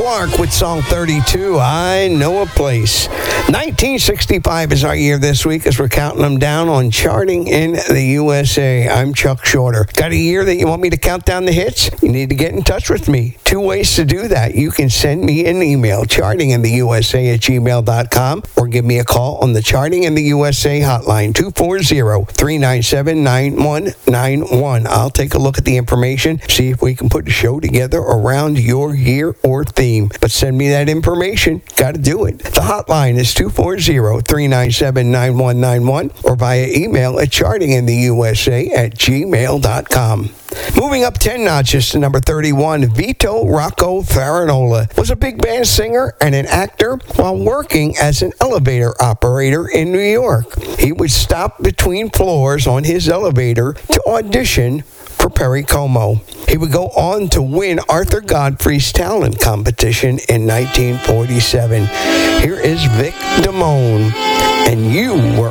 Clark with song 32, I Know a Place. 1965 is our year this week as we're counting them down on Charting in the USA. I'm Chuck Shorter. Got a year that you want me to count down the hits? You need to get in touch with me. 2 ways to do that. You can send me an email, chartingintheusa@gmail.com, or give me a call on the Charting in the USA hotline, 240-397-9191. I'll take a look at the information, see if we can put a show together around your year or theme. But send me that information. Got to do it. The hotline is 240-397-9191 or via email at chartingintheusa@gmail.com. Moving up 10 notches to number 31, Vito Rocco Farinola was a big band singer and an actor while working as an elevator operator in New York. He would stop between floors on his elevator to audition for Perry Como. He would go on to win Arthur Godfrey's talent competition in 1947. Here is Vic Damone, and You Were